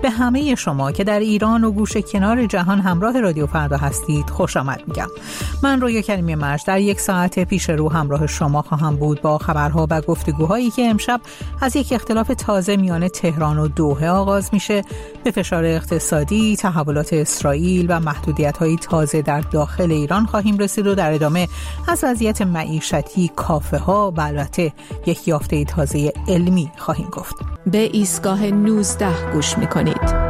به همه شما که در ایران و گوشه کنار جهان همراه رادیو فردا هستید خوش آمد میگم. من رویا کریمی مرج در یک ساعت پیش رو همراه شما خواهم بود با خبرها و گفتگوهایی که امشب از یک اختلاف تازه میان تهران و دوحه آغاز میشه، به فشار اقتصادی، تحولات اسرائیل و محدودیت‌های تازه در داخل ایران خواهیم رسید و در ادامه از وضعیت معیشتی، کافه‌ها و البته یک یافته تازه علمی خواهیم گفت. به ایستگاه 19 گوش میکنید.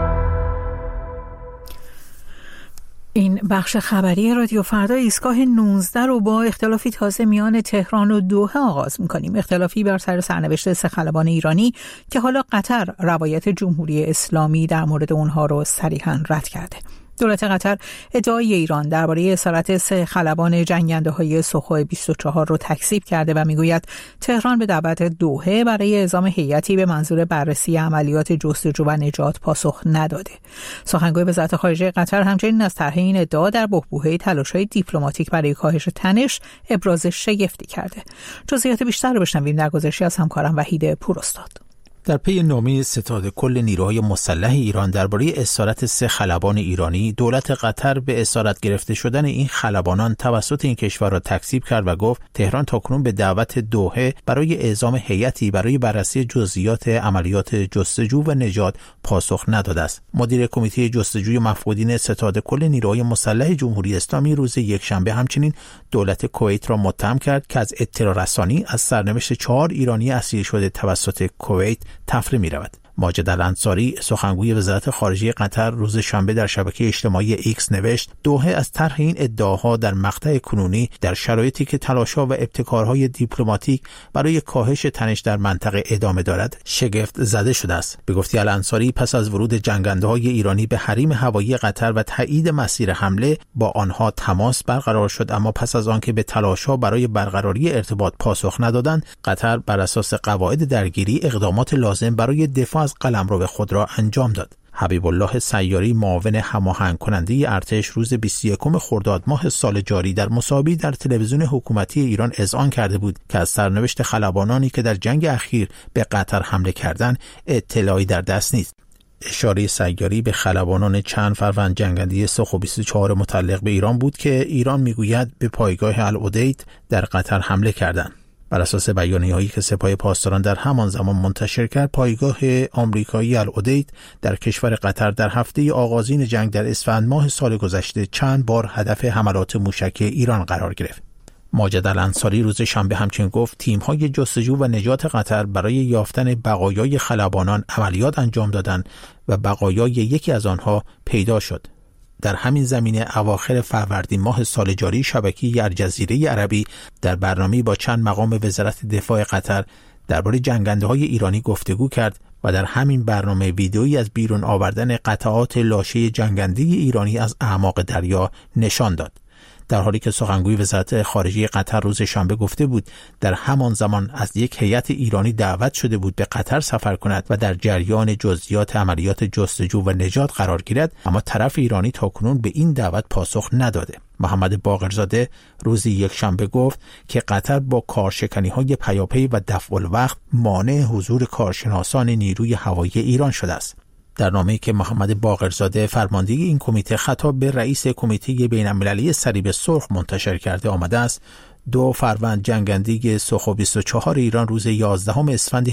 این بخش خبری رادیو فردا ایستگاه 19 رو با اختلافی تازه میان تهران و دوحه آغاز میکنیم. اختلافی بر سر سرنوشت سه خلبان ایرانی که حالا قطر روایت جمهوری اسلامی در مورد اونها رو صریحاً رد کرده. دولت قطر ادعای ایران درباره اسارت سه خلبان جنگنده‌های سخوی 24 رو تکذیب کرده و میگوید تهران به دعوت دوحه برای اعزام هیئتی به منظور بررسی عملیات جستجو و نجات پاسخ نداده. سخنگوی وزارت خارجه قطر همچنین از طرح این ادعا در بحبوحه تلاش‌های دیپلماتیک برای کاهش تنش ابراز شگفتی کرده. جزئیات بیشتر رو بشنویم در گزارشی از همکارم وحید پوراستاد. در پی نامه ستاد کل نیروهای مسلح ایران درباره اسارت سه خلبان ایرانی، دولت قطر به اسارت گرفته شدن این خلبانان توسط این کشور را تکذیب کرد و گفت تهران تاکنون به دعوت دوحه برای اعزام هیئتی برای بررسی جزئیات عملیات جستجو و نجات پاسخ نداده است. مدیر کمیته جستجوی مفقودین ستاد کل نیروهای مسلح جمهوری اسلامی روز یکشنبه همچنین دولت کویت را متهم کرد که از اطلاع رسانی از سرنوشت 4 ایرانی اسیر شده توسط کویت تفره می رود. ماجد الانصاری سخنگوی وزارت خارجه قطر روز شنبه در شبکه اجتماعی ایکس نوشت دوحه از طرح این ادعاها در مقطع کنونی در شرایطی که تلاش‌ها و ابتکارهای دیپلماتیک برای کاهش تنش در منطقه ادامه دارد شگفت زده شده است. به گفته الانصاری پس از ورود جنگنده‌های ایرانی به حریم هوایی قطر و تایید مسیر حمله با آنها تماس برقرار شد، اما پس از آنکه به تلاش‌ها برای برقراری ارتباط پاسخ ندادند، قطر بر اساس قواعد درگیری اقدامات لازم برای دفاع از قلمرو خود را انجام داد. حبیب الله سیاری معاون هماهنگ کننده ارتش روز 21 خرداد ماه سال جاری در مصاحبه‌ای در تلویزیون حکومتی ایران اذعان کرده بود که از سرنوشت خلبانانی که در جنگ اخیر به قطر حمله کردند اطلاعی در دست نیست. اشاره سیاری به خلبانان چند فروند جنگنده سخو 24 متعلق به ایران بود که ایران میگوید به پایگاه العدید در قطر حمله کردند. بر اساس بیانیه‌هایی که سپاه پاسداران در همان زمان منتشر کرد، پایگاه آمریکایی العدید در کشور قطر در هفته آغازین جنگ در اسفند ماه سال گذشته چند بار هدف حملات موشکی ایران قرار گرفت. ماجد الانصاری روز شنبه همچنین گفت تیم‌های جستجو و نجات قطر برای یافتن بقایای خلبانان عملیات انجام دادند و بقایای یکی از آنها پیدا شد. در همین زمینه اواخر فروردین ماه سال جاری شبکه الجزیره عربی در برنامه‌ای با چند مقام وزارت دفاع قطر درباره جنگنده‌های ایرانی گفتگو کرد و در همین برنامه ویدئویی از بیرون آوردن قطعات لاشه جنگنده ایرانی از اعماق دریا نشان داد. در حالی که سخنگوی وزارت خارجه قطر روز شنبه گفته بود در همان زمان از یک هیئت ایرانی دعوت شده بود به قطر سفر کند و در جریان جزئیات عملیات جستجو و نجات قرار گیرد، اما طرف ایرانی تاکنون به این دعوت پاسخ نداده. محمد باقرزاده روز یکشنبه گفت که قطر با کارشکنی‌های پیاپی و دفع الوقت مانع حضور کارشناسان نیروی هوایی ایران شده است. در نامه‌ای که محمد باقرزاده فرمانده این کمیته خطاب به رئیس کمیته بین‌المللی صلیب سرخ منتشر کرده آمده است 2 فروند جنگنده سخو 24 ایران روز 11 اسفند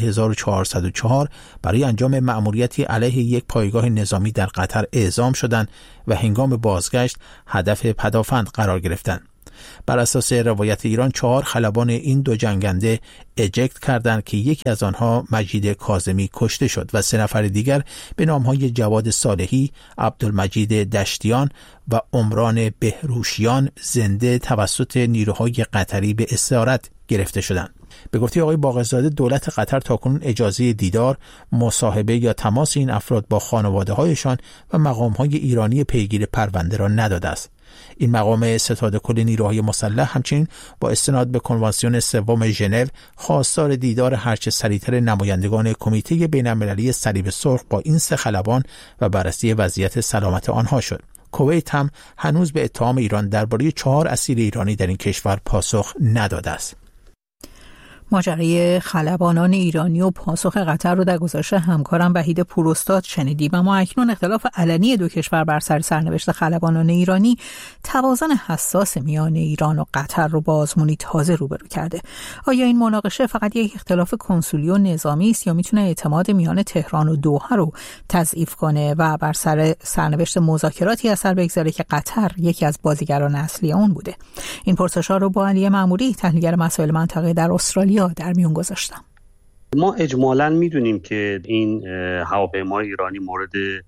1404 برای انجام مأموریتی علیه یک پایگاه نظامی در قطر اعزام شدند و هنگام بازگشت هدف پدافند قرار گرفتند. بر اساس روایت ایران 4 خلبان این 2 جنگنده اجکت کردند که یکی از آنها مجید کاظمی کشته شد و 3 نفر دیگر به نامهای جواد صالحی، عبدالمجید دشتیان و عمران بهروشیان زنده توسط نیروهای قطری به اسارت گرفته شدند. به گفته آقای باقرزاده دولت قطر تاکنون اجازه دیدار، مصاحبه یا تماس این افراد با خانواده‌هایشان و مقام‌های ایرانی پیگیر پرونده را نداده است. این مقام ستاد کل نیروهای مسلح همچنین با استناد به کنوانسیون سوم ژنو خواستار دیدار هرچه سریعتر نمایندگان کمیته بین‌المللی صلیب سرخ با این 3 خلبان و بررسی وضعیت سلامت آنها شد. کویت هم هنوز به اتهام ایران درباره 4 اسیر ایرانی در این کشور پاسخ نداده است. ماجرای خلبانان ایرانی و پاسخ قطر رو در گزارش همکارم وحید پوراستاد شنیدیم. اما اکنون اختلاف علنی دو کشور بر سر سرنوشت خلبانان ایرانی توازن حساس میان ایران و قطر رو با آزمونی تازه روبرو کرده. آیا این مناقشه فقط یک اختلاف کنسولی و نظامی است یا میتونه اعتماد میان تهران و دوحه رو تضعیف کنه و بر سر سرنوشت مذاکراتی اثر بگذاره که قطر یکی از بازیگران اصلی اون بوده؟ این پرسش‌ها رو با علی مأموری، تحلیلگر مسائل منطقه در استرالیا، در میون گذاشتم. ما اجمالاً میدونیم که این هواپیمای ایرانی مورد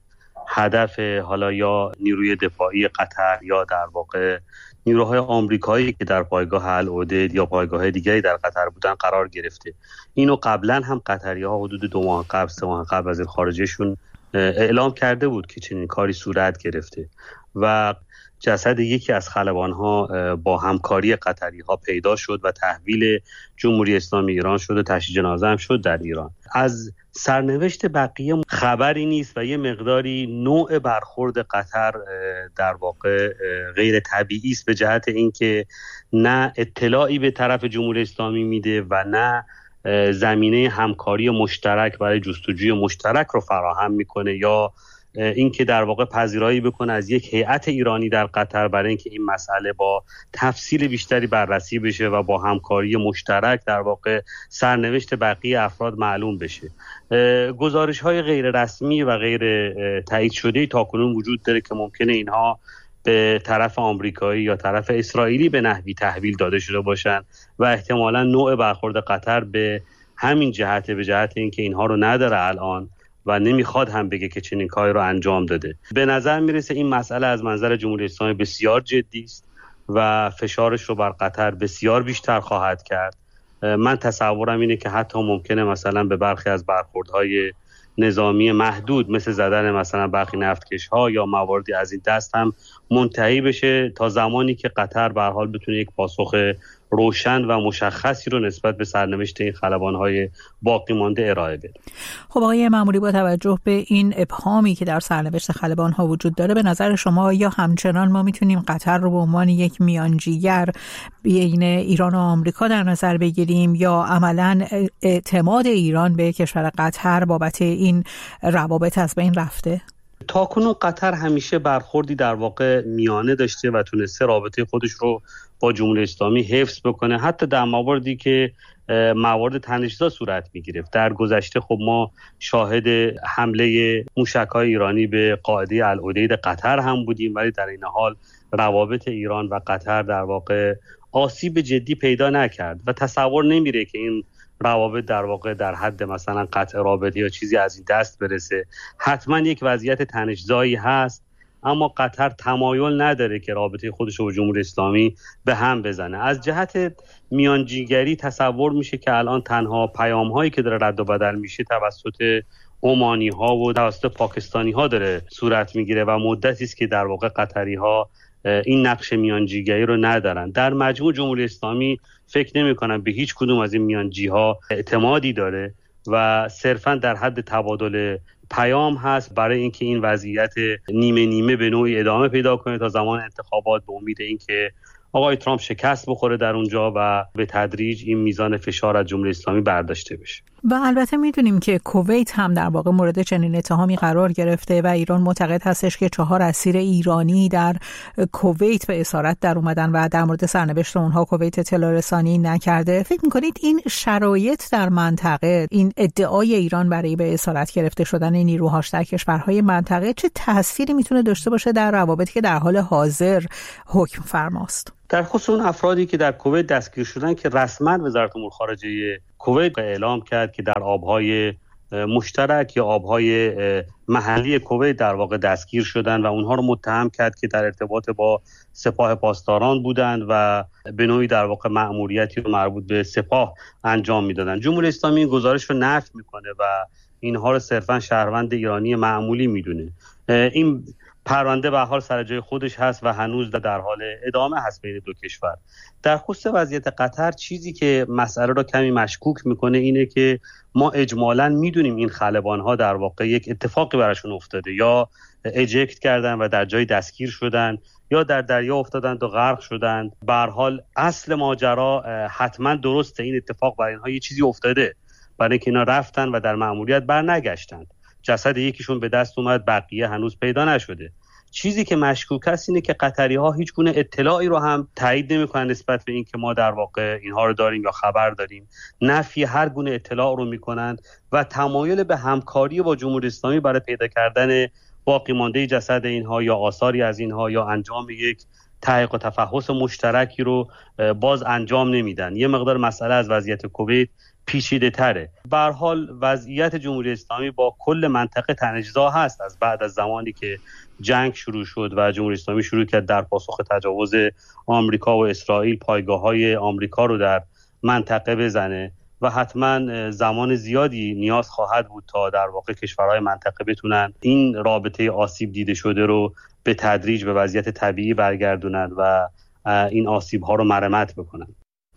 هدف حالا یا نیروی دفاعی قطر یا در واقع نیروهای آمریکایی که در پایگاه العدید یا پایگاه دیگری در قطر بودن قرار گرفته. اینو قبلا هم قطری‌ها حدود 2 ماه قبل 3 ماه قبل وزیر خارجهشون اعلام کرده بود که چنین کاری صورت گرفته و جسد یکی از خلبان‌ها با همکاری قطری‌ها پیدا شد و تحویل جمهوری اسلامی ایران شد و تشییع جنازه هم شد در ایران. از سرنوشت بقیه خبری نیست و یه مقداری نوع برخورد قطر در واقع غیر طبیعی است به جهت اینکه نه اطلاعی به طرف جمهوری اسلامی میده و نه زمینه همکاری مشترک برای جستجوی مشترک رو فراهم میکنه یا اینکه در واقع پذیرایی بکنه از یک هیئت ایرانی در قطر برای اینکه این مسئله با تفصیل بیشتری بررسی بشه و با همکاری مشترک در واقع سرنوشت بقیه افراد معلوم بشه. گزارش‌های غیر رسمی و غیر تایید شده تاکنون وجود داره که ممکنه اینها به طرف آمریکایی یا طرف اسرائیلی به نحوی تحویل داده شده باشن و احتمالاً نوع برخورد قطر به همین جهته، به جهت اینکه اینها رو نداره الان و نمیخواد هم بگه که چنین کاری رو انجام داده. به نظر میرسه این مسئله از منظر جمهوری اسلامی بسیار جدی است و فشارش رو بر قطر بسیار بیشتر خواهد کرد. من تصورم اینه که حتی ممکنه مثلا به برخی از برخوردهای نظامی محدود مثل زدن مثلا برخی نفتکش‌ها یا مواردی از این دست هم منتهی بشه تا زمانی که قطر به هر حال بتونه یک پاسخ روشن و مشخصی رو نسبت به سرنوشت این خلبان‌های باقی مانده ارائه بده. خب آقای مأموری، با توجه به این ابهامی که در سرنوشت خلبان‌ها وجود داره، به نظر شما یا همچنان ما میتونیم قطر رو به عنوان یک میانجیگر بین ایران و آمریکا در نظر بگیریم یا عملاً اعتماد ایران به کشور قطر بابت این روابط از بین رفته؟ تاکنون قطر همیشه برخوردی در واقع میانه داشته و تونسته رابطه خودش رو با جمهوری اسلامی حفظ بکنه، حتی در مواردی که موارد تنش‌زا صورت می‌گرفت. در گذشته خب ما شاهد حمله موشک‌های ایرانی به قاعده العدید قطر هم بودیم، ولی در این حال روابط ایران و قطر در واقع آسیب جدی پیدا نکرد و تصور نمیره که این روابط در واقع در حد مثلا قطع رابطه یا چیزی از این دست برسه. حتما یک وضعیت تنش‌زایی هست، اما قطر تمایل نداره که رابطه خودش رو با جمهوری اسلامی به هم بزنه. از جهت میانجیگری تصور میشه که الان تنها پیام‌هایی که داره رد و بدل میشه توسط عمانی‌ها و توسط پاکستانی‌ها داره صورت میگیره و مدتی است که در واقع قطری‌ها این نقش میانجیگری رو ندارن. در مجموع جمهوری اسلامی فکر نمی‌کنم به هیچ کدوم از این میانجی‌ها اعتمادی داره و صرفاً در حد تبادل پیام هست برای اینکه این وضعیت نیمه نیمه به نوعی ادامه پیدا کنه تا زمان انتخابات، به امید اینکه آقای ترامپ شکست بخوره در اونجا و به تدریج این میزان فشار از جمهوری اسلامی برداشته بشه. و البته میدونیم که کویت هم در واقع مورد چنین اتهامی قرار گرفته و ایران معتقد هستش که 4 اسیر ایرانی در کویت به اسارت در اومدن و در مورد سرنوشت اونها کویت اطلاع رسانی نکرده. فکر میکنید این شرایط در منطقه، این ادعای ایران برای به اسارت گرفته شدن نیروهاش در کشورهای منطقه چه تأثیری میتونه داشته باشه در روابطی که در حال حاضر حکم فرماست؟ در خصوص اون افرادی که در کویت دستگیر شدن که رسما وزارت امور خارجه کویت اعلام کرد که در آبهای مشترک یا آبهای محلی کویت در واقع دستگیر شدن و اونها رو متهم کرد که در ارتباط با سپاه پاسداران بودند و به نوعی در واقع مأموریتی رو مربوط به سپاه انجام میدادن. جمهوری اسلامی این گزارش رو نفی میکنه و اینها رو صرفا شهروند ایرانی معمولی میدونه. این پرونده به حال سر جای خودش هست و هنوز در حال ادامه هست بین دو کشور. در خصوص وضعیت قطر چیزی که مسئله را کمی مشکوک میکنه اینه که ما اجمالاً میدونیم این خلبان‌ها در واقع یک اتفاقی براشون افتاده، یا اجکت کردن و در جای دستگیر شدن یا در دریا افتادند و غرق شدند. به هر حال اصل ماجرا حتما درسته، این اتفاق برای اینها یه چیزی افتاده، برای اینکه اینا رفتن و در مأموریت برنگشتند. جسد یکیشون به دست اومد، بقیه هنوز پیدا نشده. چیزی که مشکوک است اینه که قطری‌ها هیچ گونه اطلاعی رو هم تایید نمی‌کنن نسبت به اینکه ما در واقع اینها رو داریم یا خبر داریم. نفی هر گونه اطلاع رو می‌کنند و تمایل به همکاری با جمهوری اسلامی برای پیدا کردن باقی مانده جسد اینها یا آثاری از اینها یا انجام یک تحقیق و تفحص مشترکی رو باز انجام نمیدن. یه مقدار مسئله از وضعیت کویت پیچیده تره. به هر حال وضعیت جمهوری اسلامی با کل منطقه تنش‌زا هست از بعد از زمانی که جنگ شروع شد و جمهوری اسلامی شروع کرد در پاسخ تجاوز آمریکا و اسرائیل پایگاه‌های آمریکا رو در منطقه بزنه و حتما زمان زیادی نیاز خواهد بود تا در واقع کشورهای منطقه بتونن این رابطه آسیب دیده شده رو به تدریج به وضعیت طبیعی برگردونن و این آسیب‌ها رو مرمت بکنن.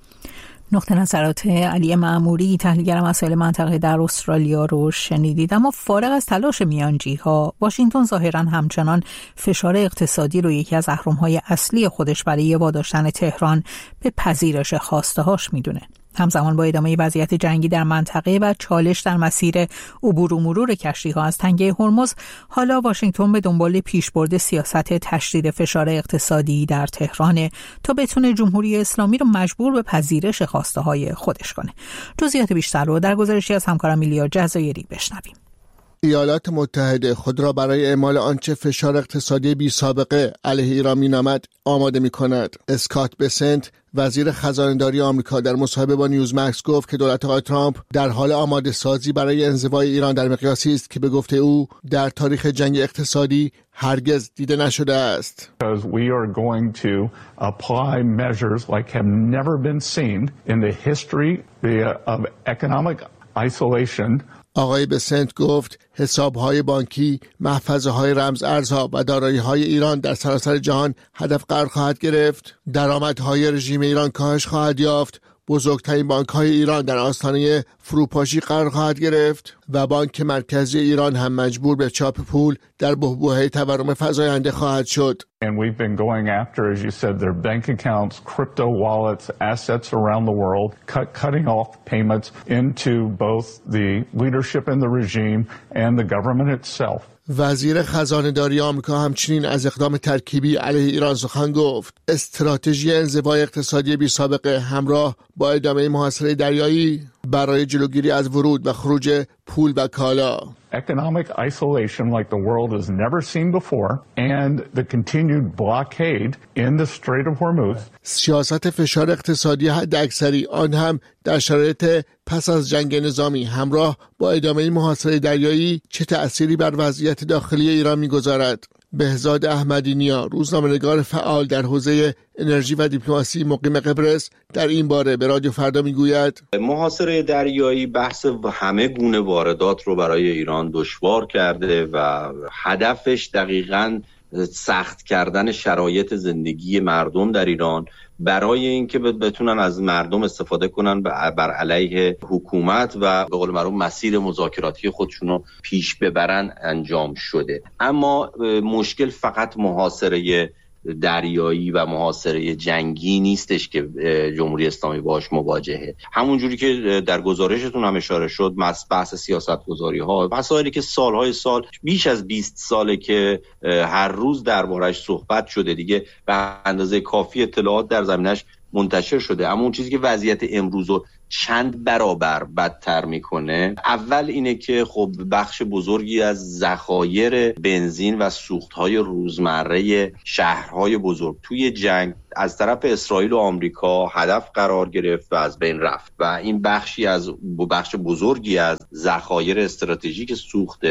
نقطه نظرات علی معموری، تحلیلگر مسائل منطقه در استرالیا رو شنیدید. اما فارغ از تلاش میانجی‌ها، واشنگتن ظاهراً همچنان فشار اقتصادی رو یکی از اهرم‌های اصلی خودش برای واداشتن تهران به پذیرش خواسته‌هاش میدونه. همزمان با ادامه وضعیت جنگی در منطقه و چالش در مسیر عبور و مرور کشتی‌ها از تنگه هرمز، حالا واشنگتن به دنبال پیشبرد سیاست تشدید فشار اقتصادی در تهران تا بتونه جمهوری اسلامی رو مجبور به پذیرش خواسته‌های خودش کنه. جزئیات بیشتر رو در گزارشی از همکارم ایلیا جزایری بشنویم. ایالات متحده خود را برای اعمال آنچه فشار اقتصادی بی سابقه علیه ایران می‌نامد آماده می‌کند. اسکات بسنت، وزیر خزانه‌داری آمریکا، در مصاحبه با نیوزمکس گفت که دولت آقای ترامپ در حال آماده سازی برای انزوای ایران در مقیاسی است که به گفته او در تاریخ جنگ اقتصادی هرگز دیده نشده است. Because we are going to apply measures like have never been seen in the history of economic isolation. آقای بسنت گفت حساب‌های بانکی، محفظه‌های رمز ارزها و دارایی‌های ایران در سراسر جهان هدف قرار خواهد گرفت. درآمدهای رژیم ایران کاهش خواهد یافت. بزرگترین بانک‌های ایران در آستانه فروپاشی قرار خواهد گرفت و بانک مرکزی ایران هم مجبور به چاپ پول در بحبوحه تورم فزاینده خواهد شد. And we've been going after, as you said, their bank accounts, crypto wallets, assets around the world, cutting off payments into both the leadership in the regime and the government itself. وزیر خزانه‌داری آمریکا همچنین از اقدام ترکیبی علیه ایران سخن گفت. استراتژی انزوای اقتصادی بی سابقه همراه با ادامه محاصره دریایی برای جلوگیری از ورود و خروج پول و کالا. Economic isolation like the world has never seen before and the continued blockade in the Strait of Hormuz. سیاست فشار اقتصادی حداکثری، آن هم در شرایط پس از جنگ نظامی همراه با ادامه محاصره دریایی، چه تأثیری بر وضعیت داخلی ایران می‌گذارد؟ بهزاد احمدی‌نیا، روزنامه‌نگار فعال در حوزه انرژی و دیپلماسی مقیم قبرس، در این باره به رادیو فردا میگوید محاصره دریایی بحث همه گونه واردات رو برای ایران دشوار کرده و هدفش دقیقاً سخت کردن شرایط زندگی مردم در ایران برای اینکه بتونن از مردم استفاده کنن بر علیه حکومت و به قول معروف مسیر مذاکراتی خودشون رو پیش ببرن انجام شده. اما مشکل فقط محاصره دریایی و محاصره جنگی نیستش که جمهوری اسلامی باهاش مواجهه. همونجوری که در گزارشتون هم اشاره شد، بحث سیاست‌گذاری ها، مسائلی که سالهای سال، بیش از 20 ساله که هر روز دربارش صحبت شده، دیگه به اندازه کافی اطلاعات در زمینش منتشر شده. اما اون چیزی که وضعیت امروز رو چند برابر بدتر میکنه، اول اینه که خب بخش بزرگی از ذخایر بنزین و سوختهای روزمره شهرهای بزرگ توی جنگ از طرف اسرائیل و آمریکا هدف قرار گرفت و از بین رفت و این بخش بزرگی از ذخایر استراتژیک سوخت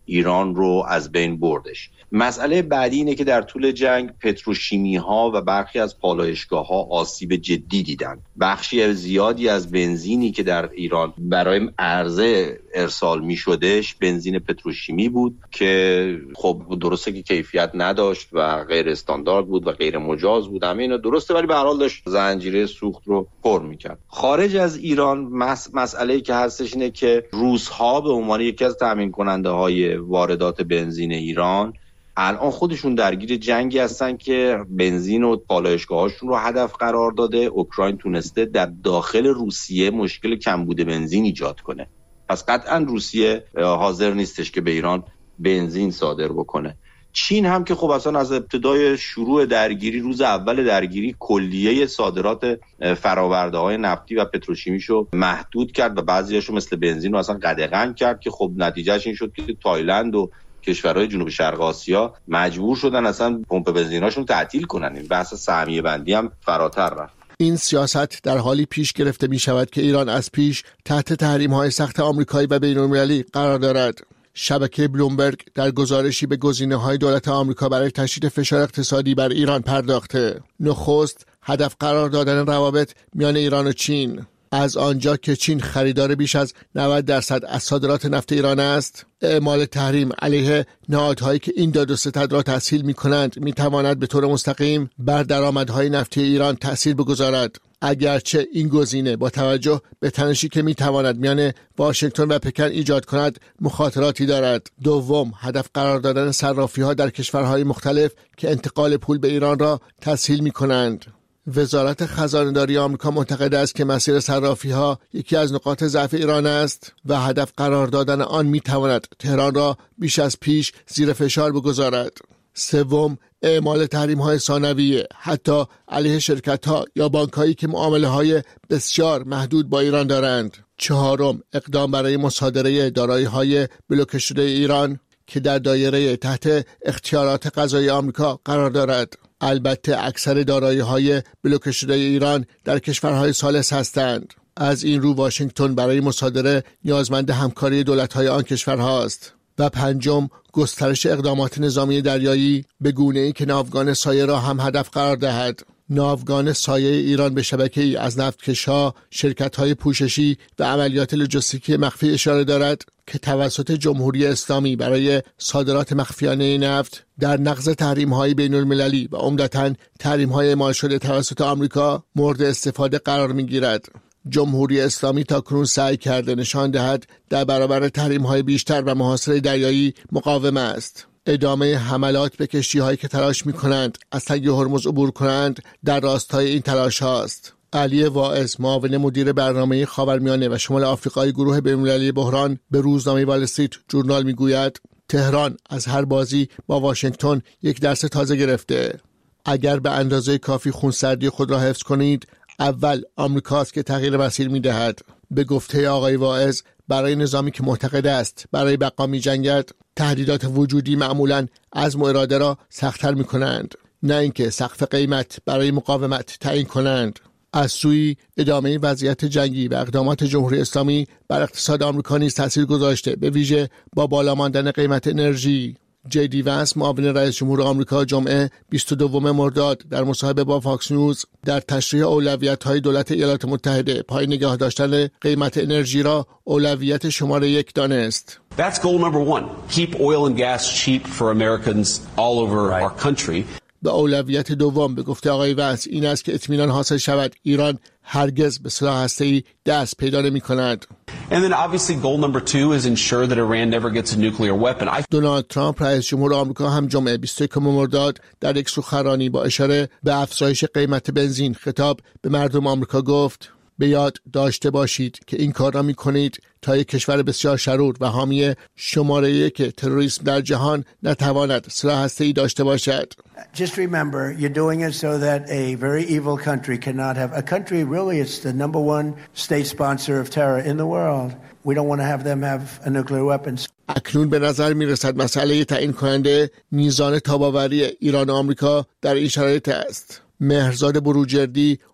ایران رو از بین بردش. مسئله بعدی اینه که در طول جنگ پتروشیمی ها و برخی از پالایشگاه ها آسیب جدی دیدن. بخشی زیادی از بنزینی که در ایران برای عرضه ارسال می شدش بنزین پتروشیمی بود که خب درسته که کیفیت نداشت و غیر استاندارد بود و غیر مجاز بود، همه اینا درسته، ولی به هر حال داشت زنجیره سوخت رو پر میکرد. خارج از ایران مسئله‌ای که هستش اینه که روس‌ها به عنوان یکی از تامین کننده های واردات بنزین ایران الان خودشون درگیر جنگی هستن که بنزین و پالایشگاهاشون رو هدف قرار داده. اوکراین تونسته در داخل روسیه مشکل کمبود بنزین ایجاد کنه، پس قطعا روسیه حاضر نیستش که به ایران بنزین صادر بکنه. چین هم که خب اصلا از ابتدای شروع درگیری، روز اول درگیری، کلیه صادرات فرآورده‌های نفتی و پتروشیمیشو محدود کرد و بعضیاشو مثل بنزین رو اصلا قدغن کرد که خب نتیجهش این شد که تایلند و کشورهای جنوب شرق آسیا مجبور شدن اصلا پمپ بنزیناشون تعطیل کنن. این بحث سهمیه بندی هم فراتر رفت. این سیاست در حالی پیش گرفته می شود که ایران از پیش تحت تحریم‌های سخت آمریکایی و بین‌المللی قرار دارد. شبکه بلومبرگ در گزارشی به گزینه‌های دولت آمریکا برای تشدید فشار اقتصادی بر ایران پرداخته. نخست هدف قرار دادن روابط میان ایران و چین. از آنجا که چین خریدار بیش از 90% از صادرات نفت ایران است، اعمال تحریم علیه نهادهایی که این داد و ستد را تسهیل می‌کنند می‌تواند به طور مستقیم بر درآمدهای نفتی ایران تأثیر بگذارد. اگرچه این گزینه با توجه به تنشی که میتواند میان واشنگتن و پکن ایجاد کند مخاطراتی دارد. دوم، هدف قرار دادن صرافی‌ها در کشورهای مختلف که انتقال پول به ایران را تسهیل می‌کنند. وزارت خزانه‌داری آمریکا معتقد است که مسیر صرافی‌ها یکی از نقاط ضعف ایران است و هدف قرار دادن آن میتواند تهران را بیش از پیش زیر فشار بگذارد. سوم، اعمال تحریم‌های ثانویه حتی علیه شرکت‌ها یا بانک‌هایی که معامله‌های بسیار محدود با ایران دارند. چهارم، اقدام برای مصادره دارایی‌های بلوکه شده ایران که در دایره تحت اختیارات قضایی آمریکا قرار دارد. البته اکثر دارایی‌های بلوکه شده ایران در کشورهای ثالث هستند. از این رو واشنگتن برای مصادره نیازمند همکاری دولت‌های آن کشورهاست. و پنجم، گسترش اقدامات نظامی دریایی به گونه‌ای که ناوگان سایه را هم هدف قرار دهد. ناوگان سایه ایران به شبکه‌ای از نفتکش‌ها، شرکت‌های پوششی و عملیات لوجستیکی مخفی اشاره دارد که توسط جمهوری اسلامی برای صادرات مخفیانه نفت در نقض تحریم‌های بین‌المللی و عمدتاً تحریم‌های اعمال شده توسط آمریکا مورد استفاده قرار می‌گیرد. جمهوری اسلامی تاکنون سعی کرده نشان دهد در برابر تحریم‌های بیشتر و محاصره دریایی مقاوم است. ادامه حملات به کشتی‌هایی که تلاش می‌کنند از تنگ هرمز عبور کنند در راستای این تلاش‌هاست. علی واعظ، معاون مدیر برنامه خاورمیانه و شمال آفریقای گروه بین‌المللی بحران، به روزنامه وال استریت ژورنال می‌گوید تهران از هر بازی با واشنگتن یک درس تازه گرفته. اگر به اندازه کافی خونسردی خود را حفظ کنید، اول آمریکاست که تغییر مسیر می‌دهد. به گفته آقای واعظ، برای نظامی که معتقد است برای بقا می‌جنگد، تهدیدات وجودی معمولاً عزم و اراده را سخت‌تر می‌کنند، نه اینکه سقف قیمت برای مقاومت تعیین کنند. از سوی ادامه وضعیت جنگی و اقدامات جمهوری اسلامی بر اقتصاد آمریکا نیز تاثیر گذاشته، به ویژه با بالا ماندن قیمت انرژی. جی دی ونس، معاون رئیس جمهور آمریکا، جمعه 22 مرداد در مصاحبه با فاکس نیوز در تشریح اولویت‌های دولت ایالات متحده پایین نگاه داشتن قیمت انرژی را اولویت شماره 1 دانست. That's goal number 1. Keep oil and gas cheap for Americans all over our country. به اولویت دوم به گفته آقای ونس این است که اطمینان حاصل شود ایران هرگز به سلاح هسته‌ای دست پیدا نمی‌کند. And then obviously goal number 2 is ensure that Iran never gets a nuclear weapon. دونالد ترامپ رئیس جمهور آمریکا هم جمعه 21 مرداد در یک سخنرانی با اشاره به افزایش قیمت بنزین خطاب به مردم آمریکا گفت: به یاد داشته باشید که این کار را می‌کنید تا یک کشور بسیار شرور و حامی شماره 1 تروریسم در جهان نتواند سلاح هسته‌ای داشته باشد. Just remember, you're doing it so that a very evil country cannot have a country. Really, it's the number one state sponsor of terror in the world. We don't want to have them have a nuclear weapons. اکنون به نظر می‌رسد مسئله تعیین کننده میزان تاب‌آوری ایران و آمریکا در این شرایط است. مهرزاد بروجردی،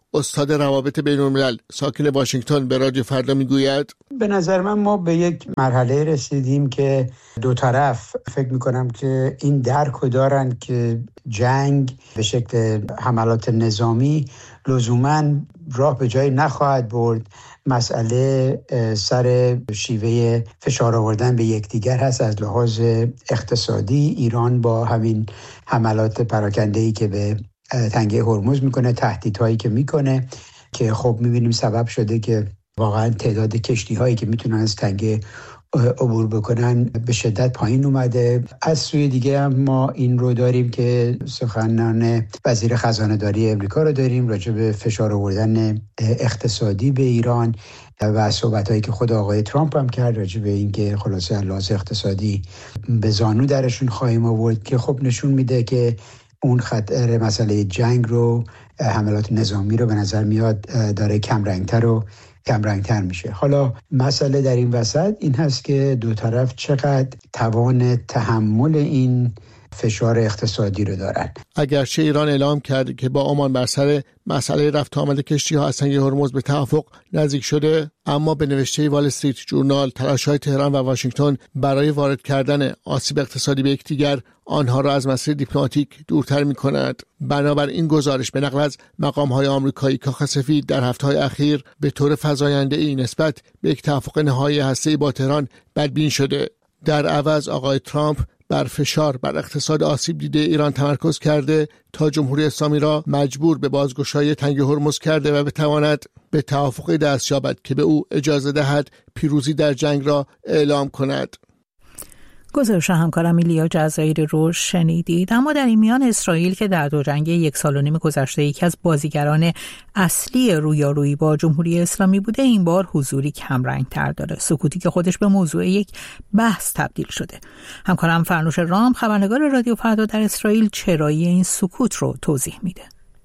استاد روابط بین‌الملل ساکن واشنگتن به رادیو فردا میگوید به نظر من ما به یک مرحله رسیدیم که دو طرف فکر میکنم که این درک رو دارن که جنگ به شکل حملات نظامی لزوماً راه به جایی نخواهد برد. مسئله سر شیوه فشار آوردن به یکدیگر هست. از لحاظ اقتصادی ایران با همین حملات پراکنده‌ای که به تنگه هرمز میکنه، تهدیدهایی که میکنه که خب میبینیم سبب شده که واقعا تعداد کشتی هایی که میتونن از تنگه عبور بکنن به شدت پایین اومده. از سوی دیگه هم ما این رو داریم که سخنان وزیر خزانه داری امریکا رو داریم راجع به فشار آوردن اقتصادی به ایران و صحبتایی که خود آقای ترامپ هم کرد راجع به اینکه خلاصه لحاظ اقتصادی به زانو درشون خواهیم آورد که خب نشون میده که اون خطر مسئله جنگ رو، حملات نظامی رو به نظر میاد داره کمرنگتر میشه. حالا مسئله در این وسط این هست که دو طرف چقدر توان تحمل این فشار اقتصادی رو دارن. اگرچه ایران اعلام کرد که با عمان بر سر مسئله رفت آمد کشتی‌ها از تنگه هرمز به توافق نزدیک شده، اما به نوشته وال استریت جورنال تلاش‌های تهران و واشنگتن برای وارد کردن آسیب اقتصادی به یکدیگر آنها را از مسیر دیپلماتیک دورتر می‌کند. بنابر این گزارش به نقل از مقام‌های آمریکایی کاخ سفید در هفته‌های اخیر به طور فزاینده‌ای نسبت به یک توافق نهایی هسته‌ای با تهران بدبین شده. در عوض آقای ترامپ بر فشار بر اقتصاد آسیب دیده ایران تمرکز کرده تا جمهوری اسلامی را مجبور به بازگشایی تنگه هرمز کرده و بتواند به توافقی دست یابد که به او اجازه دهد پیروزی در جنگ را اعلام کند. گزارش همکارم ایلیا جزایری رو شنیدید. اما در این میان اسرائیل که در دو جنگ 1 سال و نیم گذشته یکی از بازیگران اصلی رویارویی با جمهوری اسلامی بوده، این بار حضوری کمرنگ‌تر داره. سکوتی که خودش به موضوع یک بحث تبدیل شده. همکارم فرنوش رام خبرنگار رادیو فردا در اسرائیل چرایی این سکوت رو توضیح میده.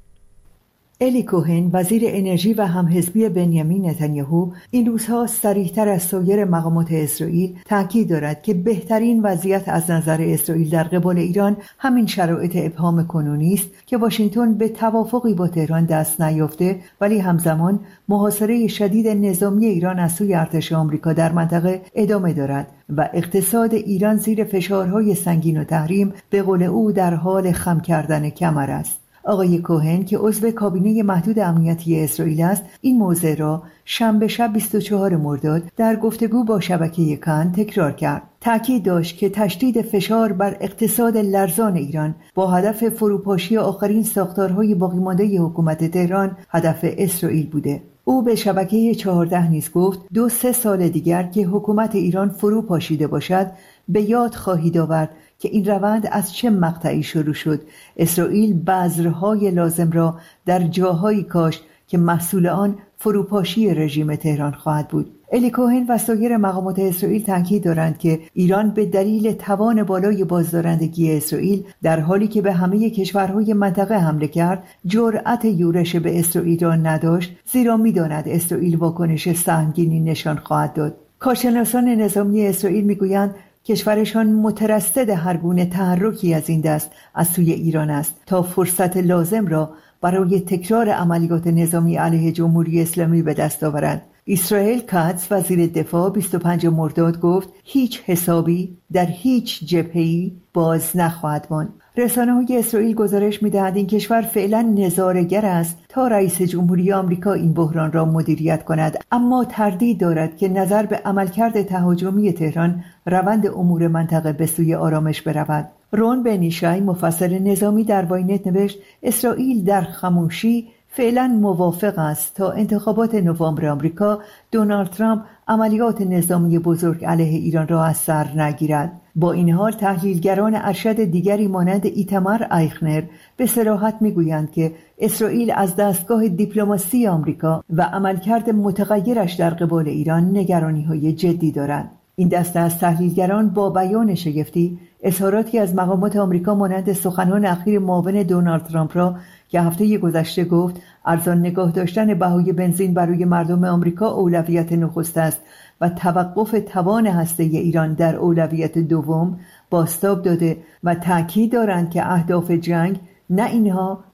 الی کوهن وزیر انرژی و همحزبی بنیامین نتانیاهو این روزها صریح‌تر از سایر مقامات اسرائیل تاکید دارد که بهترین وضعیت از نظر اسرائیل در قبال ایران همین شرایط ابهام کنونی است که واشنگتن به توافقی با تهران دست نیافته، ولی همزمان محاصره شدید نظامی ایران از سوی ارتش آمریکا در منطقه ادامه دارد و اقتصاد ایران زیر فشارهای سنگین و تحریم به قول او در حال خم کردن کمر است. آقای کوهن که عضو کابینه محدود امنیتی اسرائیل است، این موضوع را شنبه شب 24 مرداد در گفتگو با شبکه کان تکرار کرد. تاکید داشت که تشدید فشار بر اقتصاد لرزان ایران با هدف فروپاشی آخرین ساختارهای باقی مانده حکومت تهران هدف اسرائیل بوده. او به شبکه 14 نیز گفت 2-3 سال دیگر که حکومت ایران فرو پاشیده باشد به یاد خواهید آورد که این روند از چه مقطعی شروع شد. اسرائیل بذرهای لازم را در جاهایی کاشت که محصول آن فروپاشی رژیم تهران خواهد بود. الی کوهن و سایر مقامات اسرائیل تاکید دارند که ایران به دلیل توان بالای بازدارندگی اسرائیل در حالی که به همه کشورهای منطقه حمله کرد جرأت یورش به اسرائیل را نداشت، زیرا می‌داند اسرائیل واکنش سهمگینی نشان خواهد داد. کارشناسان نظامی اسرائیل می‌گویند کشورشان مترصد هر گونه تحرکی از این دست از سوی ایران است تا فرصت لازم را برای تکرار عملیات نظامی علیه جمهوری اسلامی به دست آورند. اسرائیل کاتس وزیر دفاع 25 مرداد گفت هیچ حسابی در هیچ جبهه‌ای باز نخواهد ماند. رسانه‌های اسرائیل گزارش می‌دهند این کشور فعلا نظاره‌گر است تا رئیس جمهوری آمریکا این بحران را مدیریت کند، اما تردید دارد که نظر به عملکرد تهاجمی تهران روند امور منطقه به سوی آرامش برود. رون بنیشای مفسر نظامی در واینت نوشت اسرائیل در خاموشی فعلا موافق است تا انتخابات نوامبر آمریکا دونالد ترامپ عملیات نظامی بزرگ علیه ایران را از سر نگیرد. با این حال تحلیلگران ارشد دیگری مانند ایتمار ایخنر به صراحت میگویند که اسرائیل از دستگاه دیپلماسی آمریکا و عملکرد متغیرش در قبال ایران نگرانی‌های جدی دارند. این دسته از تحلیلگران با بیان شگفتی اظهاراتی از مقامات آمریکا مانند سخنان اخیر معاون دونالد ترامپ را که هفته گذشته گفت ارزان نگاه داشتن بهای بنزین برای مردم آمریکا اولویت نخست است و توقف توان هسته‌ای ایران در اولویت دوم، بازتاب داده و تاکید دارند که اهداف جنگ نه اینها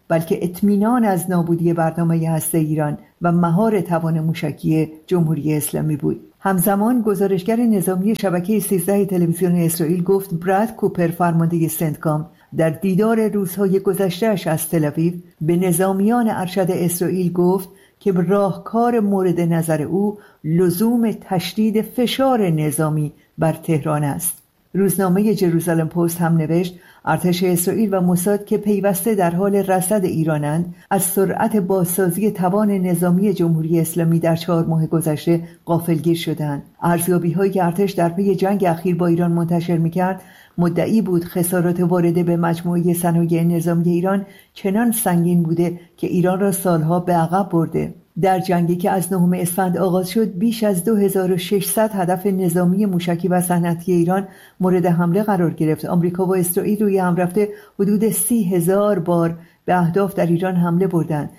بلکه اطمینان از نابودی برنامه هسته ایران و مهار توان موشکی جمهوری اسلامی بود. همزمان گزارشگر نظامی شبکه 13 تلویزیون اسرائیل گفت براد کوپر، فرمانده سنتکام، در دیدار روزهای گذشته‌اش از تل‌آویو به نظامیان ارشد اسرائیل گفت که راهکار مورد نظر او لزوم تشدید فشار نظامی بر تهران است. روزنامه جروزالم پست هم نوشت ارتش اسرائیل و موساد که پیوسته در حال رصد ایرانند، از سرعت بازسازی توان نظامی جمهوری اسلامی در 4 ماه گذشته غافلگیر شدند. ارزیابی‌هایی که ارتش در پی جنگ اخیر با ایران منتشر می‌کرد مدعی بود خسارات وارده به مجموعه صنایع نظامی ایران چنان سنگین بوده که ایران را سالها به عقب برده. در جنگی که از 9 اسفند آغاز شد، بیش از 2600 هدف نظامی موشکی و صنعتی ایران مورد حمله قرار گرفت. آمریکا و اسرائیل روی هم رفته حدود 30,000 بار به اهداف در ایران حمله بردند.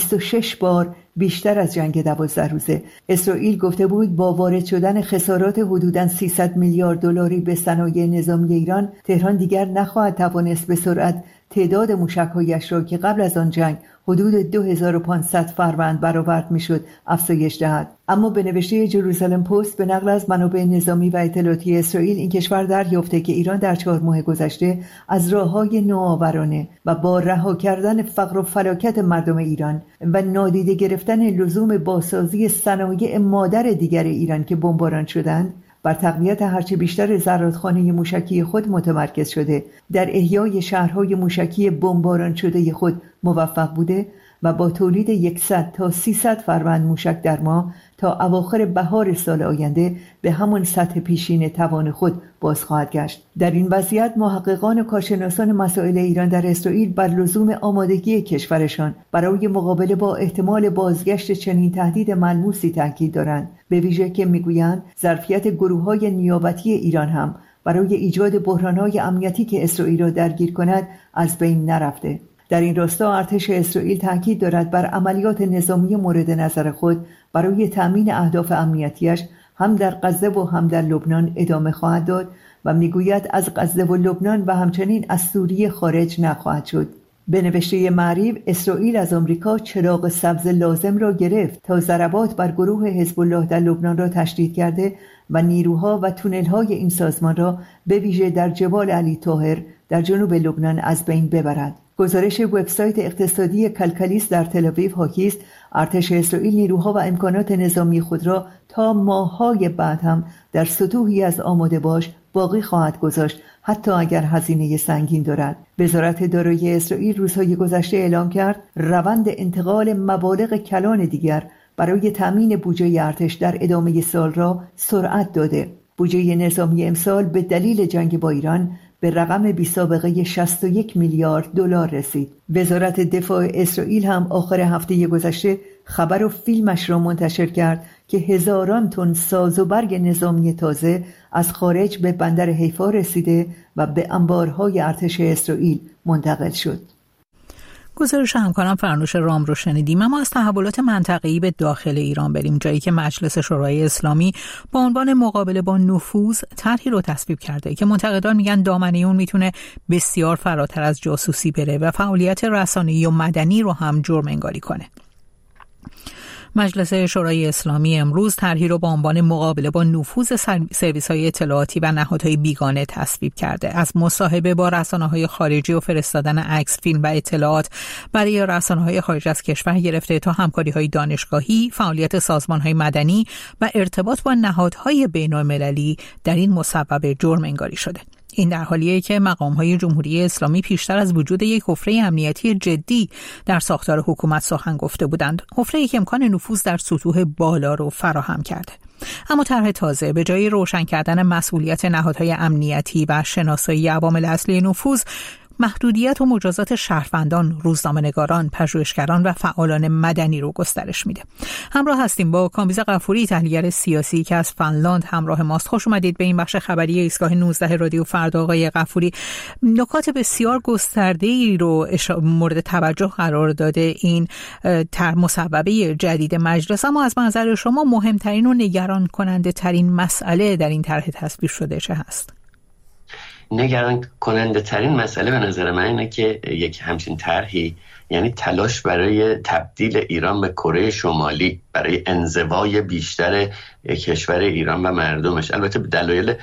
26 بار بیشتر از جنگ 12 روزه. اسرائیل گفته بود با وارد شدن خسارات حدوداً 300 میلیارد دلاری به صنایع نظامی ایران، تهران دیگر نخواهد توانست به سرعت تعداد موشک‌هایش را که قبل از آن جنگ حدود 2500 فروند برآورد میشد افزایش دهد. اما به نوشته جروزالم پست به نقل از منابع نظامی و اطلاعاتی اسرائیل، این کشور دریافته که ایران در 4 ماه گذشته از راه‌های نوآورانه و با رها کردن فقر و فلاکت مردم ایران و نادیده گرفتن لزوم بازسازی صنایع مادر دیگر ایران که بمباران شدند، بر تقویت هرچه بیشتر زرادخانه موشکی خود متمرکز شده، در احیای شهرهای موشکی بمباران شده خود موفق بوده و با تولید 100 تا 300 فروند موشک در ماه تا اواخر بهار سال آینده به همان سطح پیشین توان خود باز خواهد گشت. در این وضعیت محققان و کارشناسان مسائل ایران در اسرائیل بر لزوم آمادگی کشورشان برای مقابله با احتمال بازگشت چنین تهدید ملموسی تاکید دارند، به ویژه که میگویند ظرفیت گروه‌های نیابتی ایران هم برای ایجاد بحران‌های امنیتی که اسرائیل را درگیر کند از بین نرفته. در این راستا ارتش اسرائیل تاکید دارد بر عملیات نظامی مورد نظر خود برای تأمین اهداف امنیتیش هم در غزه و هم در لبنان ادامه خواهد داد و میگوید از غزه و لبنان و همچنین از سوریه خارج نخواهد شد. به نوشته معریف، اسرائیل از آمریکا چراغ سبز لازم را گرفت تا ضربات بر گروه حزب الله در لبنان را تشدید کرده و نیروها و تونل‌های این سازمان را به ویژه در جبال علی طاهر در جنوب لبنان از بین ببرد. گزارش وبسایت اقتصادی کلکلیس در تل‌آویو حاکی است ارتش اسرائیل نیروها و امکانات نظامی خود را تا ماه‌های بعد هم در سطوحی از آماده باش باقی خواهد گذاشت، حتی اگر هزینه سنگین دارد. وزارت دارایی اسرائیل روزهای گذشته اعلام کرد روند انتقال مبالغ کلان دیگر برای تامین بودجه ارتش در ادامه سال را سرعت داده. بودجه نظامی امسال به دلیل جنگ با ایران به رقم بی‌سابقه 61 میلیارد دلار رسید. وزارت دفاع اسرائیل هم آخر هفته گذشته خبر و فیلمش را منتشر کرد که هزاران تن ساز و برگ نظامی تازه از خارج به بندر حیفا رسیده و به انبارهای ارتش اسرائیل منتقل شد. گزارش همکارم فرنوش رام رو شنیدیم. اما از تحولات منطقه‌ای به داخل ایران بریم، جایی که مجلس شورای اسلامی با عنوان مقابله با نفوذ طرحی رو تصویب کرده که منتقدان میگن دامنه اون میتونه بسیار فراتر از جاسوسی بره و فعالیت رسانه‌ای و مدنی رو هم جرم انگاری کنه. مجلس شورای اسلامی امروز طرحی را با عنوان مقابله با نفوذ سرویس‌های اطلاعاتی و نهادهای بیگانه تصویب کرده. از مصاحبه با رسانه‌های خارجی و فرستادن عکس، فیلم و اطلاعات برای رسانه‌های خارج از کشور گرفته تا همکاری‌های دانشگاهی، فعالیت سازمان‌های مدنی و ارتباط با نهادهای بین‌المللی در این مصوبه جرم انگاری شده. این در حالیه که مقام‌های جمهوری اسلامی پیشتر از وجود یک حفره امنیتی جدی در ساختار حکومت سخن گفته بودند، حفره‌ای که امکان نفوذ در سطوح بالا رو فراهم کرده. اما طرح تازه به جای روشن کردن مسئولیت نهادهای امنیتی و شناسایی عوامل اصلی نفوذ، محدودیت و مجازات شهروندان، روزنامه‌نگاران، پژوهشگران و فعالان مدنی رو گسترش میده. همراه هستیم با کامبیز غفوری، تحلیلگر سیاسی که از فنلاند همراه ماست. خوش اومدید به این بخش خبری ایستگاه 19 رادیو فردا. آقای غفوری، نکات بسیار گسترده‌ای رو مورد توجه قرار داده این مصوبه جدید مجلس، اما از منظر شما مهمترین و نگران کننده ترین مسئله در این طرح تصویب شده چه هست؟ نگران کننده ترین مسئله به نظر من اینه که یک همچین طرحی یعنی تلاش برای تبدیل ایران به کره شمالی، برای انزوای بیشتر کشور ایران و مردمش، البته به دلایل